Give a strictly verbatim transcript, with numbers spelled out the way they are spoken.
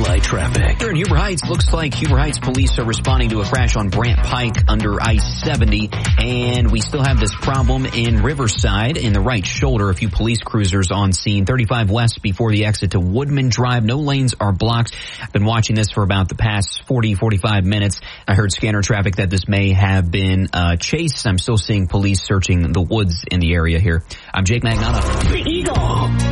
Light traffic. Here in Huber Heights, looks like Huber Heights police are responding to a crash on Brant Pike under I seventy. And we still have this problem in Riverside in the right shoulder. A few police cruisers on scene. thirty-five west before the exit to Woodman Drive. No lanes are blocked. I've been watching this for about the past forty, forty-five minutes. I heard scanner traffic that this may have been a chase. I'm still seeing police searching the woods in the area here. I'm Jake Magnotta. The Eagle.